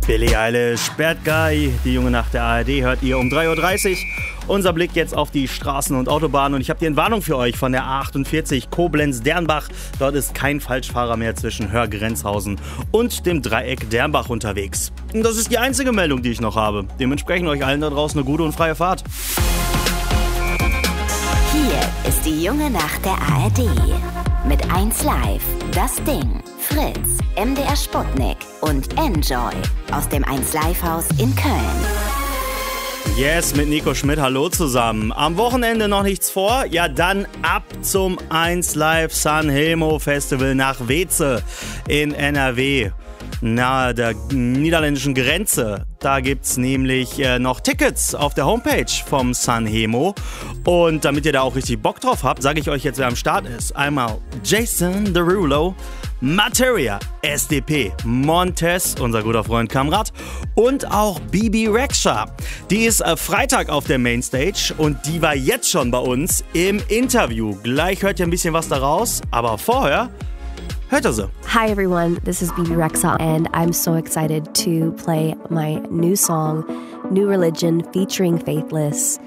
Billie Eilish, Bad Guy, die junge Nacht der ARD hört ihr um 3.30 Uhr. Unser Blick jetzt auf die Straßen und Autobahnen und ich habe die Entwarnung für euch von der A48 Koblenz-Dernbach. Dort ist kein Falschfahrer mehr zwischen Hörgrenzhausen und dem Dreieck Dernbach unterwegs. Und das ist die einzige Meldung, die ich noch habe. Dementsprechend euch allen da draußen eine gute und freie Fahrt. Hier ist die junge Nacht der ARD. Mit 1 Live, Das Ding, Fritz, MDR Sputnik und Enjoy aus dem 1 Live Haus in Köln. Yes, mit Nico Schmidt, hallo zusammen. Am Wochenende noch nichts vor? Ja, dann ab zum 1 Live Sanremo Festival nach Weeze in NRW. Nahe der niederländischen Grenze. Da gibt's nämlich noch Tickets auf der Homepage vom Sanremo. Und damit ihr da auch richtig Bock drauf habt, sage ich euch jetzt, wer am Start ist. Einmal Jason Derulo, Materia, SDP, Montez, unser guter Freund Kamrat und auch Bibi Rexha. Die ist Freitag auf der Mainstage und die war jetzt schon bei uns im Interview. Gleich hört ihr ein bisschen was daraus, aber vorher hört ihr sie. Hi everyone, this is Bibi Rexha and I'm so excited to play my new song, New Religion featuring Faithless.